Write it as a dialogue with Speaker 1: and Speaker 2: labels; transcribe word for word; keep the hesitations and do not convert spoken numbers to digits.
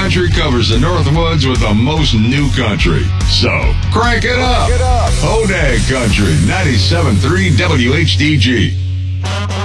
Speaker 1: Country covers the Northwoods with the most new country. So, crank it up. Hodag Country, ninety-seven point three W H D G.